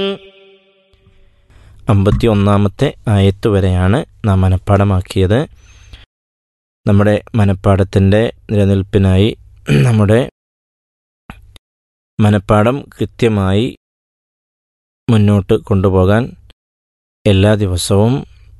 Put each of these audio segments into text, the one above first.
51 ആയത്ത് വരെയാണ് നാം മനഃപ്പാഠമാക്കിയത്. നമ്മുടെ മനഃപ്പാഠത്തിൻ്റെ നിലനിൽപ്പിനായി നമ്മുടെ മനഃപ്പാഠം കൃത്യമായി മുന്നോട്ട് കൊണ്ടുപോകാൻ എല്ലാ ദിവസവും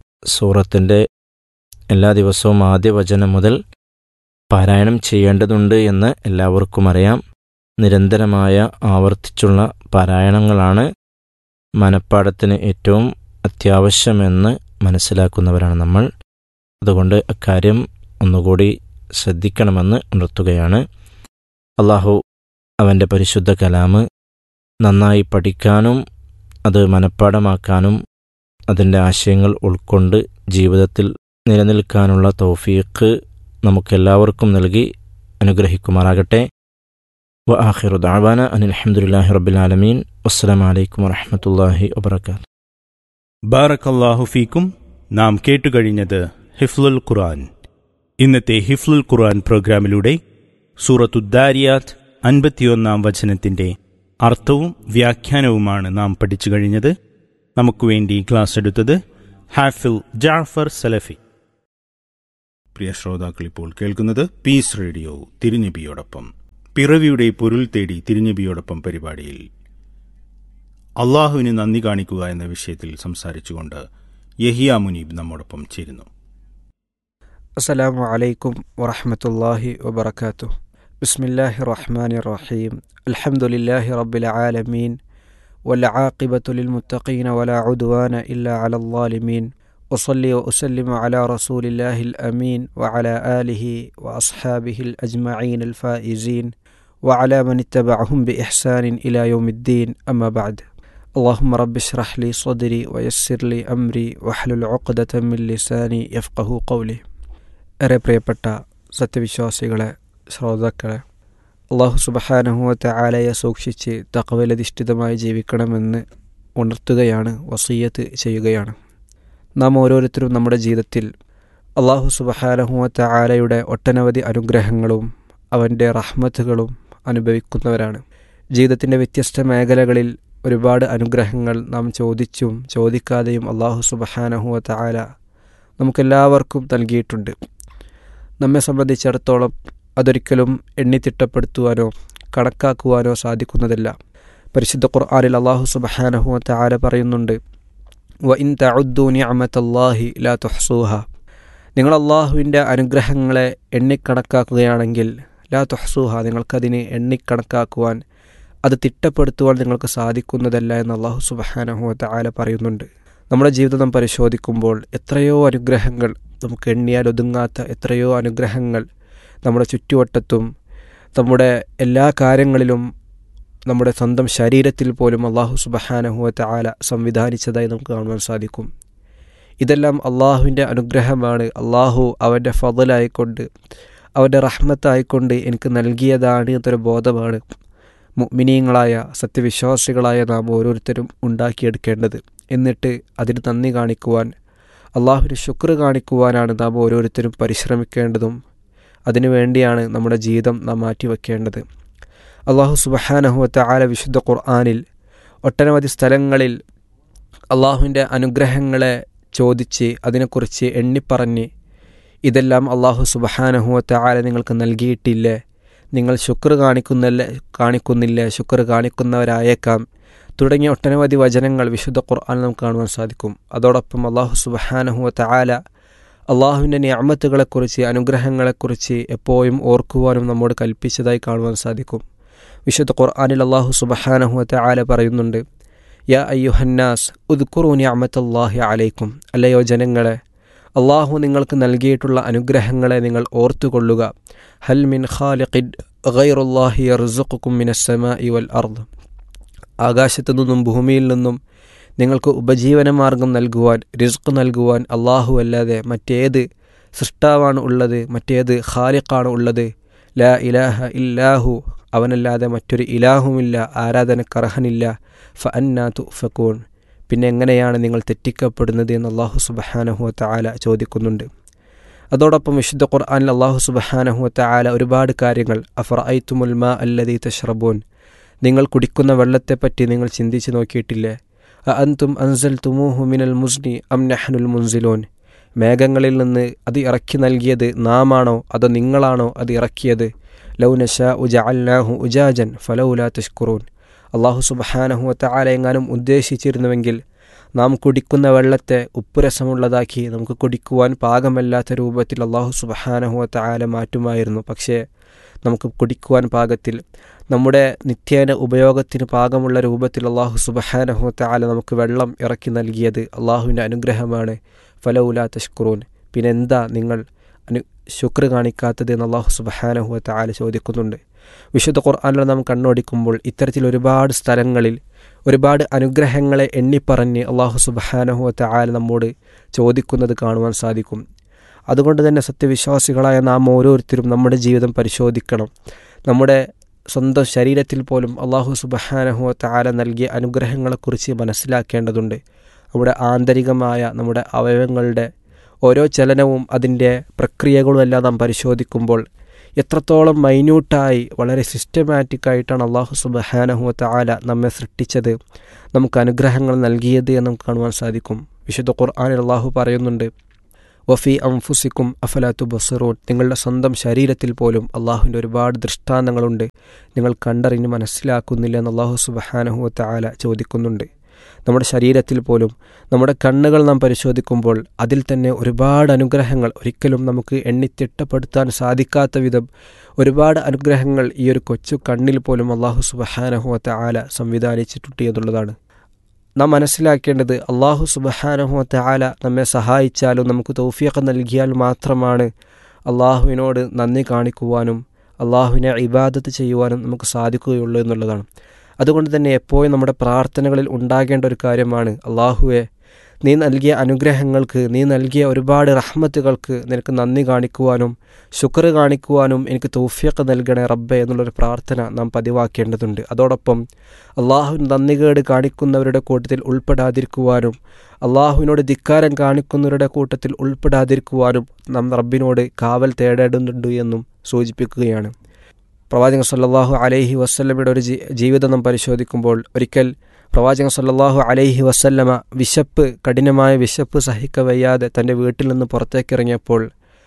ആദ്യ വചനം മുതൽ പാരായണം ചെയ്യേണ്ടതുണ്ട് എന്ന് എല്ലാവർക്കും അറിയാം. നിരന്തരമായ ആവർത്തിച്ചുള്ള പാരായണങ്ങളാണ് മനഃപ്പാഠത്തിന് ഏറ്റവും അത്യാവശ്യമെന്ന് മനസ്സിലാക്കുന്നവരാണ് നമ്മൾ. അതുകൊണ്ട് അക്കാര്യം ഒന്നുകൂടി ശ്രദ്ധിക്കണമെന്ന് ഉണർത്തുകയാണ്. അള്ളാഹു അവൻ്റെ പരിശുദ്ധ കലാമ് നന്നായി പഠിക്കാനും അത് മനഃപ്പാഠമാക്കാനും അതിൻ്റെ ആശയങ്ങൾ ഉൾക്കൊണ്ട് ജീവിതത്തിൽ നിലനിൽക്കാനുള്ള തൗഫീഖ് നമുക്കെല്ലാവർക്കും നൽകി അനുഗ്രഹിക്കുമാറാകട്ടെ. വആഖിറു ദഅവാന അനിൽ ഹംദുലില്ലാഹി റബ്ബിൽ ആലമീൻ. വസ്സലാമു അലൈക്കും വറഹ്മത്തുള്ളാഹി വബറകാതുഹു. ബാറക്കല്ലാഹു ഫീക്കും. നാം കേട്ടുകഴിഞ്ഞത് ഹിഫ്ലുൽ ഖുർആൻ. ഇന്നത്തെ ഹിഫ്ലുൽ ഖുർആൻ പ്രോഗ്രാമിലൂടെ സൂറത്തുദ്ദാരിയാത്ത് 51 വചനത്തിന്റെ അർത്ഥവും വ്യാഖ്യാനവുമാണ് നാം പഠിച്ചു കഴിഞ്ഞത്. നമുക്ക് വേണ്ടി ക്ലാസ് എടുത്തത് ഹാഫിൽ ജാഫർ സലഫി. പ്രിയ ശ്രോതാക്കൾ, ഇപ്പോൾ കേൾക്കുന്നത് പീസ് റേഡിയോ തിരുനബിയോടൊപ്പം. പിറവിയുടെ പൊരുൾ തേടി തിരുനബിയോടൊപ്പം പരിപാടിയിൽ അള്ളാഹുവിന് നന്ദി കാണിക്കുക എന്ന വിഷയത്തിൽ സംസാരിച്ചുകൊണ്ട് യഹിയ മുനീബ് നമ്മോടൊപ്പം ചേരുന്നു. അസ്സലാമു അലൈക്കും വറഹ്മത്തുള്ളാഹി വബറകാതുഹു. ബിസ്മില്ലാഹിർ റഹ്മാനിർ റഹീം. അൽഹംദുലില്ലാഹി റബ്ബിൽ ആലമീൻ വൽആഖിബത്തു ലിൽമുത്തഖീന വലാ ഉദ്വാന ഇല്ലാ അലൽ ളാലിമീൻ. വസല്ലി വഉസല്ലിമു അലാ റസൂലില്ലാഹിൽ അമീൻ വഅലാ ആലിഹി വഅസ്ഹാബിഹിൽ അജ്മഈനൽ ഫായിസീൻ വഅലാ മൻ ഇത്തബഅഹും ബിഇഹ്സാനിൻ ഇലാ യൗമിദ്ദീൻ. അമ്മാ ബഅദ്. اللهم رب اشرح لي صدري ويسر لي أمري واحلل عقدة من لساني يفقهوا قولي. ഏറെ പ്രിയപ്പെട്ട സത്യവിശ്വാസികളെ, ശ്രോതാക്കളെ, അള്ളാഹു സുബ്ഹാനഹു വ തആലയെ സൂക്ഷിച്ച് തഖ്വയിലധിഷ്ഠിതമായി ജീവിക്കണമെന്ന് ഉണർത്തുകയാണ്, വസിയ്യത്ത് ചെയ്യുകയാണ്. നാം ഓരോരുത്തരും നമ്മുടെ ജീവിതത്തിൽ അള്ളാഹു സുബ്ഹാനഹു വ തആലയുടെ ഒട്ടനവധി അനുഗ്രഹങ്ങളും അവൻ്റെ റഹ്മത്തുകളും അനുഭവിക്കുന്നവരാണ്. ജീവിതത്തിൻ്റെ വ്യത്യസ്ത മേഖലകളിൽ ഒരുപാട് അനുഗ്രഹങ്ങൾ നാം ചോദിച്ചും ചോദിക്കാതെയും അള്ളാഹു സുബ്ഹാനഹു വ തആല നമുക്കെല്ലാവർക്കും നൽകിയിട്ടുണ്ട്. നമ്മെ സംബന്ധിച്ചിടത്തോളം അതൊരിക്കലും എണ്ണിത്തിട്ടപ്പെടുത്തുവാനോ കണക്കാക്കുവാനോ സാധിക്കുന്നതല്ല. പരിശുദ്ധ ഖുർആനിൽ അള്ളാഹു സുബ്ഹാനഹു വ തആല പറയുന്നുണ്ട്, വഇൻ തഉദ്ദു നിഅമതല്ലാഹി ലാ തുഹ്സൂഹ. നിങ്ങൾ അള്ളാഹുവിൻ്റെ അനുഗ്രഹങ്ങളെ എണ്ണിക്കണക്കാക്കുകയാണെങ്കിൽ ലാ തുഹ്സൂഹ, നിങ്ങൾക്കതിനെ എണ്ണിക്കണക്കാക്കുവാൻ, അത് തിട്ടപ്പെടുത്തുവാൻ നിങ്ങൾക്ക് സാധിക്കുന്നതല്ല എന്ന് അള്ളാഹു സുബ്ഹാനഹു വ തആല പറയുന്നുണ്ട്. നമ്മുടെ ജീവിതം നാം പരിശോധിക്കുമ്പോൾ എത്രയോ അനുഗ്രഹങ്ങൾ, നമുക്ക് എണ്ണിയാൽ ഒതുങ്ങാത്ത എത്രയോ അനുഗ്രഹങ്ങൾ നമ്മുടെ ചുറ്റുവട്ടത്തും നമ്മുടെ എല്ലാ കാര്യങ്ങളിലും നമ്മുടെ സ്വന്തം ശരീരത്തിൽ പോലും അള്ളാഹു സുബ്ഹാനഹു വ തആല സംവിധാനിച്ചതായി നമുക്ക് കാണുവാൻ സാധിക്കും. ഇതെല്ലാം അള്ളാഹുവിൻ്റെ അനുഗ്രഹമാണ്. അള്ളാഹു അവൻ്റെ ഫضലായിക്കൊണ്ട് അവൻ്റെ റഹ്മത്തായിക്കൊണ്ട് എനിക്ക് നൽകിയതാണ് എന്നൊരു ബോധമാണ് മുഅ്മിനീങ്ങളായ സത്യവിശ്വാസികളായ നാം ഓരോരുത്തരും ഉണ്ടാക്കിയെടുക്കേണ്ടത്. എന്നിട്ട് അതിന് നന്ദി കാണിക്കുവാൻ, അള്ളാഹുവിന് ശുക്ർ കാണിക്കുവാനാണ് നാം ഓരോരുത്തരും പരിശ്രമിക്കേണ്ടതും. അതിനുവേണ്ടിയാണ് നമ്മുടെ ജീവിതം നാം മാറ്റിവെക്കേണ്ടത്. അള്ളാഹു സുബ്ഹാനഹു വ തആല വിശുദ്ധ ഖുർആനിൽ ഒട്ടനവധി സ്ഥലങ്ങളിൽ അള്ളാഹുവിൻ്റെ അനുഗ്രഹങ്ങളെ ചോദിച്ച് അതിനെക്കുറിച്ച് എണ്ണിപ്പറഞ്ഞ്, ഇതെല്ലാം അള്ളാഹു സുബ്ഹാനഹു വ തആല നിങ്ങൾക്ക് നൽകിയിട്ടില്ലേ, നിങ്ങൾ ശുക്ർ കാണിക്കുന്നില്ലേ, ശുക്ർ കാണിക്കുന്നവരായേക്കാം തുടങ്ങിയ ഒട്ടനവധി വചനങ്ങൾ വിശുദ്ധ ഖുർആനിൽ നമുക്ക് കാണുവാൻ സാധിക്കും. അതോടൊപ്പം അള്ളാഹു സുബ്ഹാനഹു വ തആല അള്ളാഹുവിൻ്റെ നിഅമത്തുകളെക്കുറിച്ച്, അനുഗ്രഹങ്ങളെക്കുറിച്ച് എപ്പോഴും ഓർക്കുവാനും നമ്മോട് കൽപ്പിച്ചതായി കാണുവാൻ സാധിക്കും. വിശുദ്ധ ഖുർആനിൽ അള്ളാഹു സുബ്ഹാനഹു വ തആല പറയുന്നുണ്ട്, യാ അയ്യുഹന്നാസ് ഉദ്കുറൂ നിഅമത്തല്ലാഹി അലൈക്കും. അല്ലയോ ജനങ്ങളെ, അള്ളാഹു നിങ്ങൾക്ക് നൽകിയിട്ടുള്ള അനുഗ്രഹങ്ങളെ നിങ്ങൾ ഓർത്തുകൊള്ളുക. ഹൽ മിൻ ഖാലിഖിൻ ഗൈറുല്ലാഹി യർസുഖുക്കും മിനസ് സമാഇ വൽ അർദ്. ആകാശത്തു നിന്നും ഭൂമിയിൽ നിന്നും നിങ്ങൾക്ക് ഉപജീവനമാർഗം നൽകുവാൻ, റിസ്ക് നൽകുവാൻ അള്ളാഹു അല്ലാതെ മറ്റേത് സൃഷ്ടാവാണ് ഉള്ളത്, മറ്റേത് ഖാലിഖാണ് ഉള്ളത്? ലാ ഇലാഹ ഇല്ലാഹു, അവനല്ലാതെ മറ്റൊരു ഇലാഹുമില്ല, ആരാധനക്കർഹനില്ല. ഫഅന്നാ തുഫകൂൻ, പിന്നെ എങ്ങനെയാണ് നിങ്ങൾ തെറ്റിക്കപ്പെടുന്നത് എന്ന് അള്ളാഹു സുബ്ഹാനഹു വ തആല ചോദിക്കുന്നുണ്ട്. അതോടൊപ്പം വിശുദ്ധ ഖുർആനിൽ അള്ളാഹു സുബ്ഹാനഹു വ തആല ഒരുപാട് കാര്യങ്ങൾ, അഫറഅയ്തുമുൽ മാ അല്ലദീ തശ്റബൂൻ, നിങ്ങൾ കുടിക്കുന്ന വെള്ളത്തെപ്പറ്റി നിങ്ങൾ ചിന്തിച്ച് നോക്കിയിട്ടില്ലേ? അഅൻതും അൻസൽതുമൂഹു മിനൽ മുസ്നി അം നഹ്നുൽ മുൻസിലൂൻ. മേഘങ്ങളിൽ നിന്ന് അത് ഇറക്കി നൽകിയത് നാമാണോ അതോ നിങ്ങളാണോ അത് ഇറക്കിയത്? ലൗ നശാഉ ജഅൽനാഹു ഉജാജൻ ഫലൗലാ തഷ്കുറൂൻ. അല്ലാഹു സുബ്ഹാനഹു വതആല എങ്ങാനും ഉദ്ദേശിച്ചിരുന്നുവെങ്കിൽ നാം കുടിക്കുന്ന വെള്ളത്തെ ഉപ്പുരസമുള്ളതാക്കി നമുക്ക് കുടിക്കുവാൻ പാകമല്ലാത്ത രൂപത്തിൽ അല്ലാഹു സുബ്ഹാനഹു വതആല മാറ്റുമായിരുന്നു. പക്ഷേ നമുക്ക് കുടിക്കുവാൻ പാകത്തിൽ, നമ്മുടെ നിത്യേന ഉപയോഗത്തിന് പാകമുള്ള രൂപത്തിൽ അല്ലാഹു സുബ്ഹാനഹു വതആല നമുക്ക് വെള്ളം ഇറക്കി നൽകിയത് അല്ലാഹുവിൻ്റെ അനുഗ്രഹമാണ്. ഫലൗലാ തഷ്കുറൂൻ, പിന്നെ എന്താ നിങ്ങൾ ശുക്ർ കാണിക്കാത്തത് എന്ന് അല്ലാഹു സുബ്ഹാനഹു വതആല ചോദിക്കുന്നുണ്ട്. വിശുദ്ധ ഖുർആനിൽ നാം കണ്ണോടിക്കുമ്പോൾ ഇത്തരത്തിൽ ഒരുപാട് സ്ഥലങ്ങളിൽ ഒരുപാട് അനുഗ്രഹങ്ങളെ എണ്ണിപ്പറഞ്ഞ് അല്ലാഹു സുബ്ഹാനഹു വതആല നമ്മോട് ചോദിക്കുന്നത് കാണുവാൻ സാധിക്കും. അതുകൊണ്ട് തന്നെ സത്യവിശ്വാസികളായ നാം ഓരോരുത്തരും നമ്മുടെ ജീവിതം പരിശോധിക്കണം. നമ്മുടെ സ്വന്തം ശരീരത്തിൽ പോലും അല്ലാഹു സുബ്ഹാനഹു വതആല നൽകിയ അനുഗ്രഹങ്ങളെക്കുറിച്ച് മനസ്സിലാക്കേണ്ടതുണ്ട്. നമ്മുടെ ആന്തരികമായ നമ്മുടെ അവയവങ്ങളുടെ ഓരോ ചലനവും അതിൻ്റെ പ്രക്രിയകളുമെല്ലാം നാം പരിശോധിക്കുമ്പോൾ എത്രത്തോളം മൈന്യൂട്ടായി വളരെ സിസ്റ്റമാറ്റിക്കായിട്ടാണ് അല്ലാഹു സുബ്ഹാനഹു വതആല നമ്മെ സൃഷ്ടിച്ചത്, നമുക്ക് അനുഗ്രഹങ്ങൾ നൽകിയത് എന്ന് നമുക്ക് കാണുവാൻ സാധിക്കും. വിശുദ്ധ ഖുർആനിൽ അല്ലാഹു പറയുന്നുണ്ട്, വഫി അൻഫുസിക്കും അഫലാ തുബ്സിറൂൻ. നിങ്ങളുടെ സ്വന്തം ശരീരത്തിൽ പോലും അല്ലാഹുവിൻ്റെ ഒരുപാട് ദൃഷ്ടാന്തങ്ങളുണ്ട്, നിങ്ങൾ കണ്ടറിഞ്ഞ് മനസ്സിലാക്കുന്നില്ല എന്ന് അല്ലാഹു സുബ്ഹാനഹു വതആല ചോദിക്കുന്നുണ്ട്. നമ്മുടെ ശരീരത്തിൽ പോലും നമ്മുടെ കണ്ണുകൾ നാം പരിശോധിക്കുമ്പോൾ അതിൽ തന്നെ ഒരുപാട് അനുഗ്രഹങ്ങൾ, ഒരിക്കലും നമുക്ക് എണ്ണിത്തിട്ടപ്പെടുത്താൻ സാധിക്കാത്ത വിധം ഒരുപാട് അനുഗ്രഹങ്ങൾ ഈ ഒരു കൊച്ചു കണ്ണിൽ പോലും അല്ലാഹു സുബ്ഹാനഹു വതആല സംവിധാനിച്ചിട്ടുണ്ട് എന്നുള്ളതാണ്. നാം മനസ്സിലാക്കേണ്ടത് അല്ലാഹു സുബ്ഹാനഹു വതആല നമ്മെ സഹായിച്ചാലും നമുക്ക് തൗഫീഖ് നൽകിയാൽ മാത്രമാണ് അല്ലാഹുവിനോട് നന്ദി കാണിക്കുവാനും അല്ലാഹുവിനെ ഇബാദത്ത് ചെയ്യുവാനും നമുക്ക് സാധിക്കുകയുള്ളൂ എന്നുള്ളതാണ്. അതുകൊണ്ട് തന്നെ എപ്പോഴും നമ്മുടെ പ്രാർത്ഥനകളിൽ ഉണ്ടാകേണ്ട ഒരു കാര്യമാണ്, അല്ലാഹുവേ, നീ നൽകിയ അനുഗ്രഹങ്ങൾക്ക്, നീ നൽകിയ ഒരുപാട് റഹ്മത്തുകൾക്ക് നിനക്ക് നന്ദി കാണിക്കുവാനും ശുക്ർ കാണിക്കുവാനും എനിക്ക് തൗഫീഖ് നൽകണേ റബ്ബേ എന്നുള്ളൊരു പ്രാർത്ഥന നാം പതിവാക്കേണ്ടതുണ്ട്. അതോടൊപ്പം അല്ലാഹുവിന് നന്ദികേട് കാണിക്കുന്നവരുടെ കൂട്ടത്തിൽ ഉൾപ്പെടാതിരിക്കുവാനും അല്ലാഹുവിനോട് ധിക്കാരം കാണിക്കുന്നവരുടെ കൂട്ടത്തിൽ ഉൾപ്പെടാതിരിക്കുവാനും നാം റബ്ബിനോട് കാവൽ തേടേണ്ടതുണ്ട് എന്നും സൂചിപ്പിക്കുകയാണ്. പ്രവാചകൻ സല്ലല്ലാഹു അലൈഹി വസല്ലമയുടെ ഒരു ജീവിതം നാം പരിശോധിക്കുമ്പോൾ ഒരിക്കൽ പ്രവാചകൻ സല്ലല്ലാഹു അലൈഹി വസല്ലമ കഠിനമായ വിശപ്പ് സഹിക്കവയ്യാതെ തൻ്റെ വീട്ടിൽ നിന്ന് പുറത്തേക്കിറങ്ങിയപ്പോൾ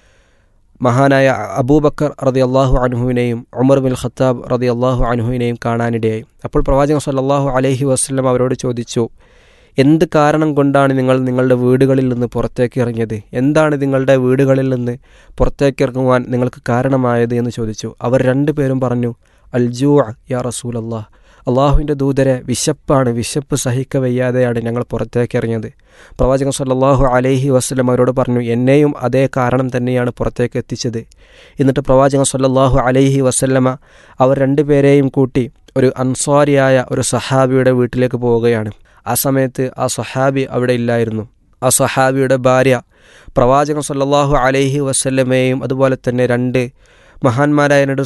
മഹാനായ അബൂബക്കർ റളിയല്ലാഹു അൻഹുവിനെയും ഉമർ ബിൻ ഖത്താബ് റളിയല്ലാഹു അൻഹുവിനെയും കാണാനിടയായി. അപ്പോൾ പ്രവാചകൻ സല്ലല്ലാഹു അലൈഹി വസല്ലമ അവരോട് ചോദിച്ചു, എന്ത് കാരണം കൊണ്ടാണ് നിങ്ങൾ നിങ്ങളുടെ വീടുകളിൽ നിന്ന് പുറത്തേക്ക് ഇറങ്ങിയത്? എന്താണ് നിങ്ങളുടെ വീടുകളിൽ നിന്ന് പുറത്തേക്ക് ഇറങ്ങുവാൻ നിങ്ങൾക്ക് കാരണമായത് എന്ന് ചോദിച്ചു. അവർ രണ്ടുപേരും പറഞ്ഞു, അൽ ജൂ യാ റസൂലല്ലാഹ്, അള്ളാഹുവിൻ്റെ ദൂതരെ, വിശപ്പാണ്, വിശപ്പ് സഹിക്കവയ്യാതെയാണ് ഞങ്ങൾ പുറത്തേക്ക് ഇറങ്ങിയത്. പ്രവാചകൻ സല്ലല്ലാഹു അലൈഹി വസല്ലം അവരോട് പറഞ്ഞു, എന്നെയും അതേ കാരണം തന്നെയാണ് പുറത്തേക്ക് എത്തിച്ചത്. എന്നിട്ട് പ്രവാചകൻ സല്ലല്ലാഹു അലൈഹി വസല്ലമ അവർ രണ്ടുപേരെയും കൂട്ടി ഒരു അൻസാരിയായ ഒരു സഹാബിയുടെ വീട്ടിലേക്ക് പോവുകയാണ്. ആ സമയത്ത് ആ സഹാബി അവിടെ ഇല്ലായിരുന്നു. ആ സഹാബിയുടെ ഭാര്യ പ്രവാചകൻ സല്ലല്ലാഹു അലൈഹി വസല്ലമയെയും അതുപോലെ തന്നെ രണ്ട് മഹാന്മാരായ രണ്ട്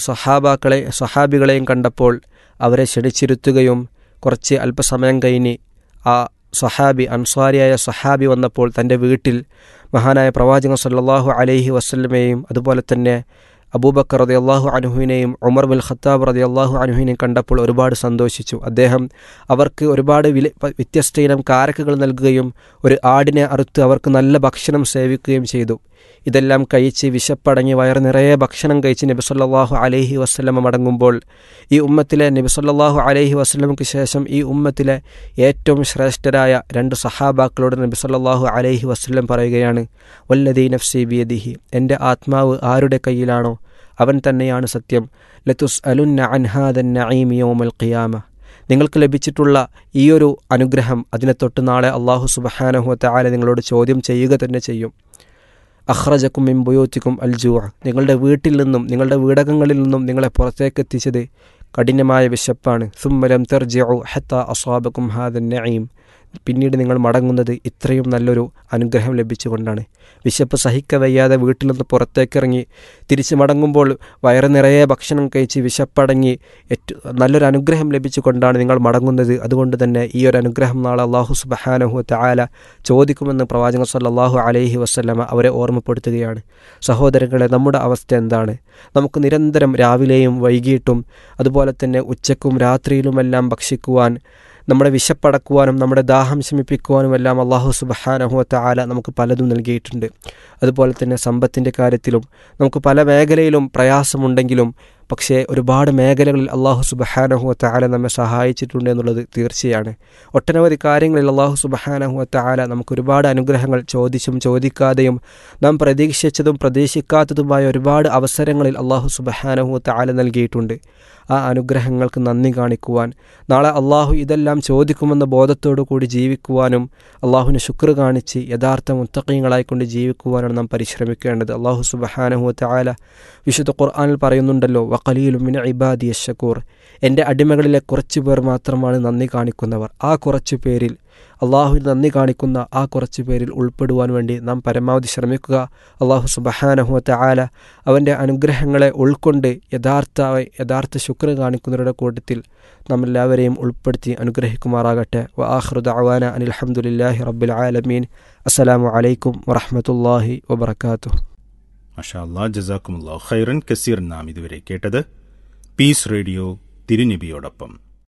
സഹാബികളെയും കണ്ടപ്പോൾ അവരെ ക്ഷണിച്ചിരുത്തുകയും കുറച്ച് അല്പസമയം കഴിഞ്ഞ് ആ സഹാബി, അൻസാരിയായ സഹാബി വന്നപ്പോൾ തൻ്റെ വീട്ടിൽ മഹാനായ പ്രവാചകൻ സല്ലല്ലാഹു അലൈഹി വസല്ലമയെയും അതുപോലെ തന്നെ അബൂബക്കർ റളിയല്ലാഹു അൻഹുവിനെയും ഉമർ ബിൻ ഖത്താബ് റളിയല്ലാഹു അൻഹുവിനെയും കണ്ടപ്പോൾ ഒരുപാട് സന്തോഷിച്ചു. അദ്ദേഹം അവർക്ക് ഒരുപാട് വ്യത്യസ്ത ഇനം കാരക്കകൾ നൽകുകയും ഒരു ആടിനെ അറുത്ത് അവർക്ക് നല്ല ഭക്ഷണം സേവിക്കുകയും ചെയ്തു. ഇതെല്ലാം കഴിച്ച് വിശപ്പടങ്ങി വയറ് നിറയെ ഭക്ഷണം കഴിച്ച് നബി സല്ലല്ലാഹു അലൈഹി വസല്ലമ മടങ്ങുമ്പോൾ ഈ ഉമ്മത്തിലെ നബി സല്ലല്ലാഹു അലൈഹി വസല്ലമയ്ക്ക് ശേഷം ഈ ഉമ്മത്തിലെ ഏറ്റവും ശ്രേഷ്ഠരായ രണ്ട് സഹാബാക്കളോട് നബി സല്ലല്ലാഹു അലൈഹി വസല്ലം പറയുകയാണ്, വല്ലദീ നഫ്സി ബിയദിഹി, എൻ്റെ ആത്മാവ് ആരുടെ കയ്യിലാണോ അവൻ തന്നെയാണ് സത്യം, ലതുസ്അലുന്ന അൻ ഹാദൻ നഈം യൗമൽ ഖിയാമ, നിങ്ങൾക്ക് ലഭിച്ചിട്ടുള്ള ഈ ഒരു അനുഗ്രഹം അതിനെ തൊട്ട് നാളെ അല്ലാഹു സുബ്ഹാനഹു വതആല നിങ്ങളോട് ചോദ്യം ചെയ്യുക തന്നെ ചെയ്യും. അഖ്റജക്കും മിൻ ബുയൂത്തിക്കും അൽ ജൂ, നിങ്ങളുടെ വീട്ടിൽ നിന്നും നിങ്ങളുടെ വീടകങ്ങളിൽ നിന്നും നിങ്ങളെ പുറത്തേക്ക് എത്തിച്ചത് കഠിനമായ വിശപ്പാണ്. സുമ്മ ലം തർജിഉ ഹത്താ അസ്വാബക്കും ഹാദൻ നഈം, പിന്നീട് നിങ്ങൾ മടങ്ങുന്നത് ഇത്രയും നല്ലൊരു അനുഗ്രഹം ലഭിച്ചുകൊണ്ടാണ്. വിശപ്പ് സഹിക്കവയ്യാതെ വീട്ടിൽ നിന്ന് പുറത്തേക്കിറങ്ങി തിരിച്ച് മടങ്ങുമ്പോൾ വയറ് നിറയെ ഭക്ഷണം കഴിച്ച് വിശപ്പടങ്ങി നല്ലൊരു അനുഗ്രഹം ലഭിച്ചുകൊണ്ടാണ് നിങ്ങൾ മടങ്ങുന്നത്. അതുകൊണ്ട് തന്നെ ഈ ഒരു അനുഗ്രഹം നാളെ അല്ലാഹു സുബ്ഹാനഹു വതആല ചോദിക്കുമെന്ന് പ്രവാചകൻ സല്ലല്ലാഹു അലൈഹി വസല്ലമ അവരെ ഓർമ്മപ്പെടുത്തുകയാണ്. സഹോദരങ്ങളെ, നമ്മുടെ അവസ്ഥ എന്താണ്? നമുക്ക് നിരന്തരം രാവിലെയും വൈകിട്ടും അതുപോലെ തന്നെ ഉച്ചക്കും രാത്രിയിലുമെല്ലാം ഭക്ഷിക്കുവാൻ നമ്മുടെ വിശപ്പടക്കുവാനും നമ്മുടെ ദാഹം ശമിപ്പിക്കുവാനുമെല്ലാം അള്ളാഹു സുബ്ഹാനഹു വ തആല നമുക്ക് പലതും നൽകിയിട്ടുണ്ട്. അതുപോലെ തന്നെ സമ്പത്തിൻ്റെ കാര്യത്തിലും നമുക്ക് പല മേഖലയിലും പ്രയാസമുണ്ടെങ്കിലും പക്ഷേ ഒരുപാട് മേഖലകളിൽ അള്ളാഹു സുബ്ഹാനഹു വ തആല നമ്മെ സഹായിച്ചിട്ടുണ്ട് എന്നുള്ളത് തീർച്ചയാണ്. ഒട്ടനവധി കാര്യങ്ങളിൽ അള്ളാഹു സുബ്ഹാനഹു വ തആല നമുക്ക് ഒരുപാട് അനുഗ്രഹങ്ങൾ ചോദിച്ചും ചോദിക്കാതെയും നാം പ്രതീക്ഷിച്ചതും പ്രതീക്ഷിക്കാത്തതുമായ ഒരുപാട് അവസരങ്ങളിൽ അള്ളാഹു സുബ്ഹാനഹു വ തആല നൽകിയിട്ടുണ്ട്. ആ അനുഗ്രഹങ്ങൾക്ക് നന്ദി കാണിക്കുവാൻ, നാളെ അള്ളാഹു ഇതെല്ലാം ചോദിക്കുമെന്ന ബോധത്തോടു കൂടി ജീവിക്കുവാനും അള്ളാഹുവിന് ശുക്ർ കാണിച്ച് യഥാർത്ഥ മുത്തഖീങ്ങളായിക്കൊണ്ട് ജീവിക്കുവാനാണ് നാം പരിശ്രമിക്കേണ്ടത്. അള്ളാഹു സുബ്ഹാനഹു വ തആല വിശുദ്ധ ഖുർആനിൽ പറയുന്നുണ്ടല്ലോ, വഖലീലു മിൻ ഇബാദിയ ശകൂർ, എൻ്റെ അടിമകളിലെ കുറച്ചു പേർ മാത്രമാണ് നന്ദി കാണിക്കുന്നവർ. ആ കുറച്ചു പേരിൽ, അള്ളാഹുവിന് നന്ദി കാണിക്കുന്ന ആ കുറച്ചു പേരിൽ ഉൾപ്പെടുവാൻ വേണ്ടി നാം പരമാവധി ശ്രമിക്കുക. അള്ളാഹു സുബ്ഹാനഹു വ തആല അവൻ്റെ അനുഗ്രഹങ്ങളെ ഉൾക്കൊണ്ട് യഥാർത്ഥ ശുക്ർ കാണിക്കുന്നവരുടെ കൂട്ടത്തിൽ നമ്മെല്ലാവരെയും ഉൾപ്പെടുത്തി അനുഗ്രഹിക്കുമാറാകട്ടെ. വ ആഖിറു ദഅവാന അനിൽ ഹംദുലില്ലാഹി റബ്ബിൽ ആലമീൻ. അസ്സലാമു അലൈക്കും വറഹ്മത്തുള്ളാഹി വബറകാതുഹു. മാഷാ അല്ലാഹ്, ജസാക്കുമുല്ലാഹു ഖൈറൻ കസീർ. നാം ഇതുവരെ കേട്ടത് piece radio തിരുനബിയോടൊപ്പം.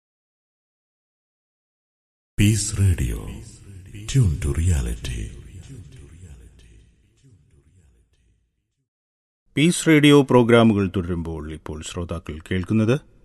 Piece radio, tune to reality. Piece radio പ്രോഗ്രാമുകൾ തുടരുമ്പോൾ ഇപ്പോൾ ശ്രോതാക്കൾ കേൾക്കുന്നത്